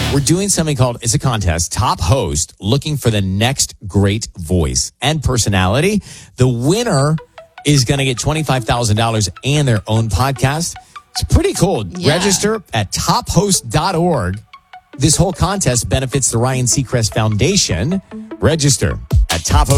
We're doing something called, it's a contest, Top Host, looking for the next great voice and personality. The winner is going to get $25,000 and their own podcast. It's pretty cool. Yeah. Register at tophost.org. This whole contest benefits the Ryan Seacrest Foundation. Register at tophost.org.